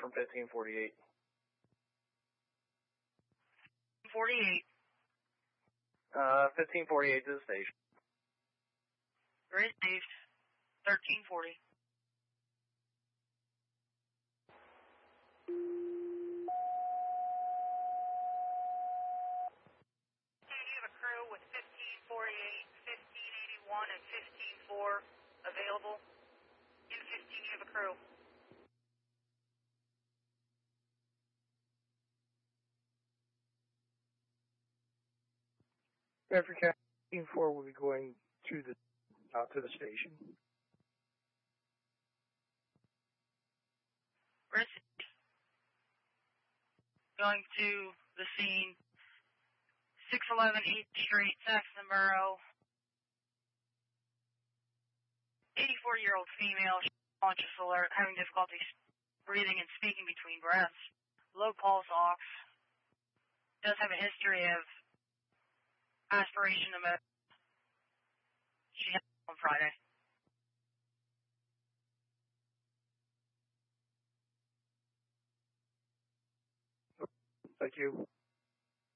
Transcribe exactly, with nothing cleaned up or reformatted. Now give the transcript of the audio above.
from fifteen forty-eight. forty-eight. Uh, fifteen forty-eight to the station. Received. thirteen forty. You have a crew with fifteen forty-eight, fifteen eighty-one, and fifteen four available. In fifteen, you have a crew. Bradford County fifteen four will be going to the uh, to the station. Received. Going to the scene. six eleven eighth Street, Saxonboro. eighty-four-year-old female, conscious alert, having difficulty breathing and speaking between breaths. Low pulse ox. Does have a history of aspiration of. She had on Friday. Thank you.